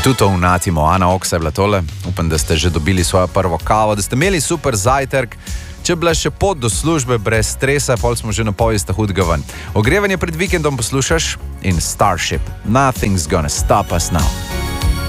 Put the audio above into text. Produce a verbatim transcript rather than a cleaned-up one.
Tuto vnatimo, Ana Oksa je bila tole. Upam, da ste že dobili svojo prvo kavo, da ste imeli super zajtrk. Če bila še pot do službe brez stresa, pol smo že na pol ista hudega ven. Ogrevanje pred vikendom poslušaš in Starship. Nothing's gonna stop us now.